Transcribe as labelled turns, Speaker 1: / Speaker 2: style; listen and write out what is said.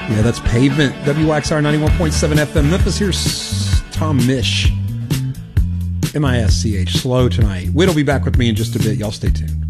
Speaker 1: Yeah, that's Pavement. WXR 91.7 FM Memphis. Here's Tom Misch. M-I-S-C-H. Slow tonight. Whit'll be back with me in just a bit. Y'all stay tuned.